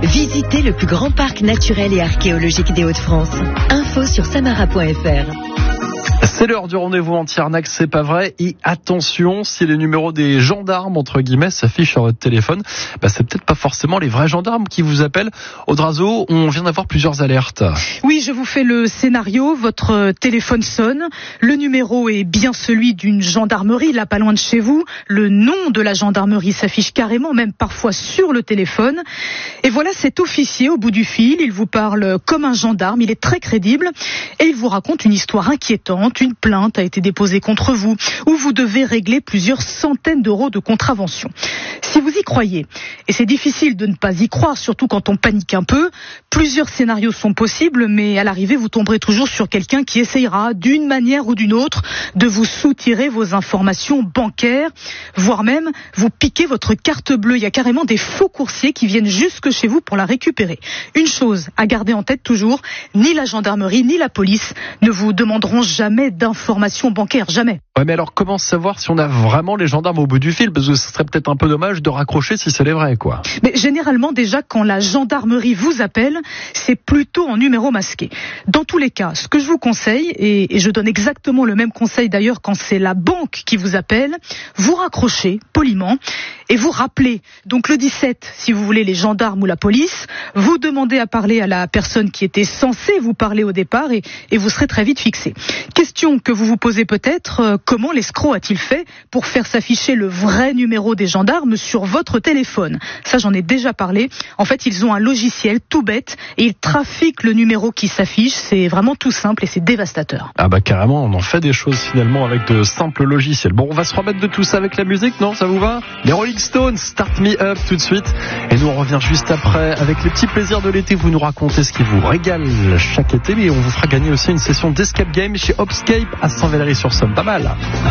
Visitez le plus grand parc naturel et archéologique des Hauts-de-France. Info sur samara.fr. C'est l'heure du rendez-vous anti-arnaque, c'est pas vrai. Et attention, si les numéros des gendarmes, entre guillemets, s'affichent sur votre téléphone, c'est peut-être pas forcément les vrais gendarmes qui vous appellent. Audrazo, on vient d'avoir plusieurs alertes. Oui, je vous fais le scénario. Votre téléphone sonne. Le numéro est bien celui d'une gendarmerie, là pas loin de chez vous. Le nom de la gendarmerie s'affiche carrément, même parfois sur le téléphone. Et voilà cet officier au bout du fil. Il vous parle comme un gendarme. Il est très crédible. Et il vous raconte une histoire inquiétante. Une plainte a été déposée contre vous, où vous devez régler plusieurs centaines d'euros de contravention. Si vous y croyez, et c'est difficile de ne pas y croire, surtout quand on panique un peu, plusieurs scénarios sont possibles, mais à l'arrivée, vous tomberez toujours sur quelqu'un qui essayera, d'une manière ou d'une autre, de vous soutirer vos informations bancaires, voire même vous piquer votre carte bleue. Il y a carrément des faux coursiers qui viennent jusque chez vous pour la récupérer. Une chose à garder en tête toujours, ni la gendarmerie, ni la police ne vous demanderont jamais d'informations bancaires, jamais. Ouais, mais alors comment savoir si on a vraiment les gendarmes au bout du fil? Parce que ce serait peut-être un peu dommage de raccrocher si c'est les vrais, quoi. Mais généralement, déjà, quand la gendarmerie vous appelle, c'est plutôt en numéro masqué. Dans tous les cas, ce que je vous conseille, et je donne exactement le même conseil d'ailleurs quand c'est la banque qui vous appelle, vous raccrochez poliment et vous rappelez. Donc le 17, si vous voulez les gendarmes ou la police, vous demandez à parler à la personne qui était censée vous parler au départ et vous serez très vite fixé. Question que vous vous posez peut-être, comment l'escroc a-t-il fait pour faire s'afficher le vrai numéro des gendarmes sur votre téléphone? Ça, j'en ai déjà parlé. En fait, ils ont un logiciel tout bête et ils trafiquent le numéro qui s'affiche. C'est vraiment tout simple et c'est dévastateur. Ah carrément, on en fait des choses finalement avec de simples logiciels. Bon, on va se remettre de tout ça avec la musique, non? Ça vous va? Les Rolling Stones, Start Me Up tout de suite. Et nous, on revient juste après avec les petits plaisirs de l'été. Vous nous racontez ce qui vous régale chaque été, mais on vous fera gagner aussi une session d'Escape Game chez Hopscape à Saint-Valery-sur-Somme. Pas mal.